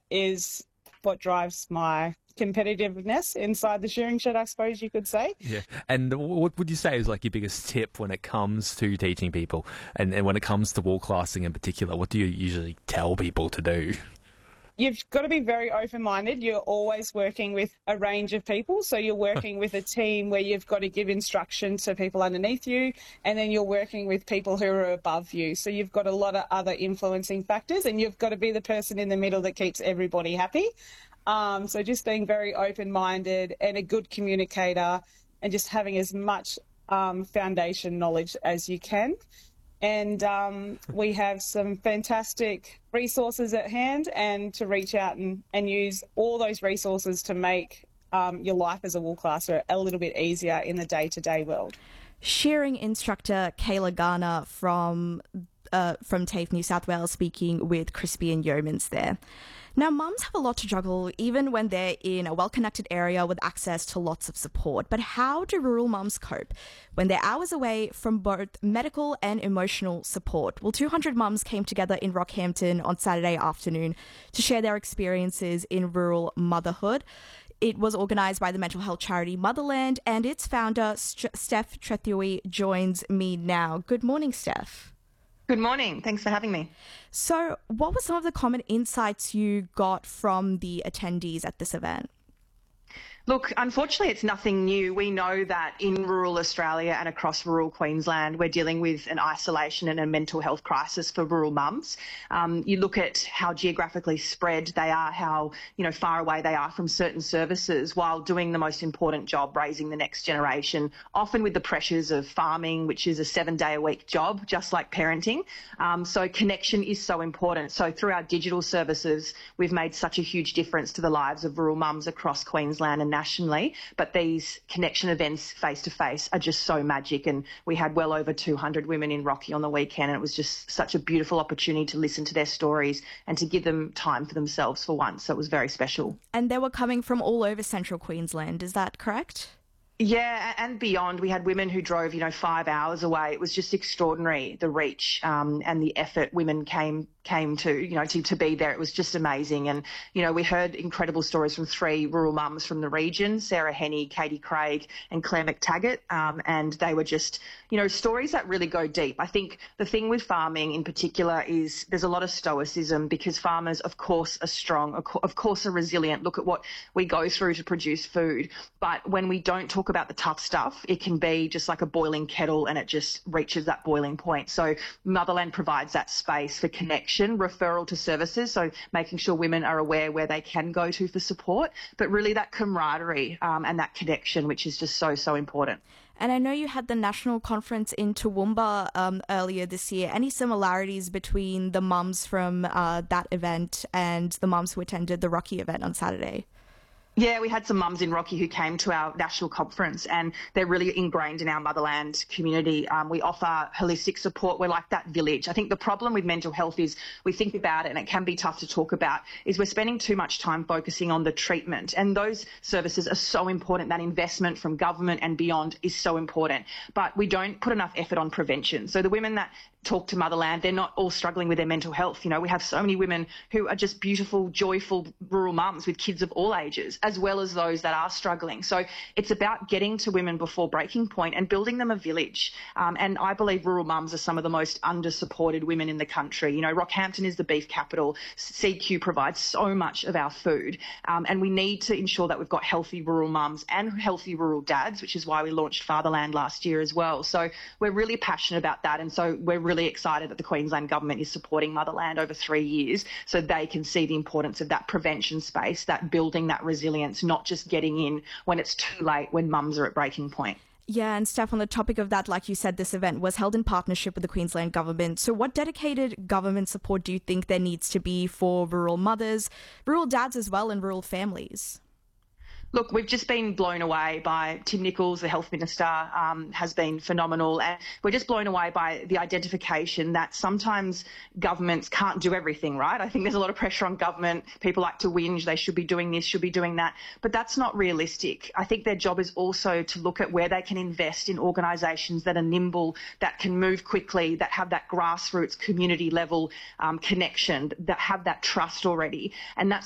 is what drives my competitiveness inside the shearing shed, I suppose you could say. Yeah. And what would you say is like your biggest tip when it comes to teaching people and when it comes to wool classing in particular? What do you usually tell people to do? You've got to be very open-minded. You're always working with a range of people. So you're working with a team where you've got to give instruction to people underneath you, and then you're working with people who are above you. So you've got a lot of other influencing factors, and you've got to be the person in the middle that keeps everybody happy. So just being very open-minded and a good communicator, and just having as much foundation knowledge as you can. And we have some fantastic resources at hand, and to reach out and use all those resources to make your life as a wool classer a little bit easier in the day-to-day world. Shearing instructor Kayla Garner from TAFE New South Wales speaking with Crispian Yeomans there. Now, mums have a lot to juggle even when they're in a well-connected area with access to lots of support. But how do rural mums cope when they're hours away from both medical and emotional support? Well, 200 mums came together in Rockhampton on Saturday afternoon to share their experiences in rural motherhood. It was organised by the mental health charity Motherland, and its founder, Steph Trethui, joins me now. Good morning, Steph. Good morning. Thanks for having me. So, what were some of the common insights you got from the attendees at this event? Look, unfortunately, it's nothing new. We know that in rural Australia and across rural Queensland, we're dealing with an isolation and a mental health crisis for rural mums. You look at how geographically spread they are, how far away they are from certain services, while doing the most important job, raising the next generation, often with the pressures of farming, which is a 7-day-a-week job, just like parenting. So connection is so important. So through our digital services, we've made such a huge difference to the lives of rural mums across Queensland and nationally, but these connection events face-to-face are just so magic, and we had well over 200 women in Rocky on the weekend, and it was just such a beautiful opportunity to listen to their stories and to give them time for themselves for once, so it was very special. And they were coming from all over central Queensland, is that correct? Yeah, and beyond. We had women who drove, 5 hours away. It was just extraordinary, the reach and the effort women came to be there. It was just amazing. And, we heard incredible stories from 3 rural mums from the region, Sarah Henney, Katie Craig and Claire McTaggart. And they were just, stories that really go deep. I think the thing with farming in particular is there's a lot of stoicism, because farmers, of course, are strong, of course, are resilient. Look at what we go through to produce food. But when we don't talk about the tough stuff, it can be just like a boiling kettle, and it just reaches that boiling point. So Motherland provides that space for connection, referral to services, so making sure women are aware where they can go to for support, but really that camaraderie and that connection, which is just so important. And I know you had the national conference in Toowoomba earlier this year. Any similarities between the mums from that event and the mums who attended the Rocky event on Saturday? Yeah, we had some mums in Rocky who came to our national conference, and they're really ingrained in our Motherland community. We offer holistic support. We're like that village. I think the problem with mental health is we think about it, and it can be tough to talk about, is we're spending too much time focusing on the treatment. And those services are so important. That investment from government and beyond is so important. But we don't put enough effort on prevention. So the women that talk to Motherland, they're not all struggling with their mental health. We have so many women who are just beautiful, joyful rural mums with kids of all ages, as well as those that are struggling. So it's about getting to women before breaking point and building them a village. And I believe rural mums are some of the most under-supported women in the country. Rockhampton is the beef capital. CQ provides so much of our food. And we need to ensure that we've got healthy rural mums and healthy rural dads, which is why we launched Fatherland last year as well. So we're really passionate about that. And so we're really excited that the Queensland government is supporting Motherland over 3 years, so they can see the importance of that prevention space, that building that resilience, not just getting in when it's too late, when mums are at breaking point. Yeah, and Steph, on the topic of that, like you said, this event was held in partnership with the Queensland government. So what dedicated government support do you think there needs to be for rural mothers, rural dads as well, and rural families? Look, we've just been blown away by Tim Nicholls, the Health Minister, has been phenomenal. And we're just blown away by the identification that sometimes governments can't do everything, right? I think there's a lot of pressure on government. People like to whinge, they should be doing this, should be doing that. But that's not realistic. I think their job is also to look at where they can invest in organisations that are nimble, that can move quickly, that have that grassroots community level connection, that have that trust already. And that's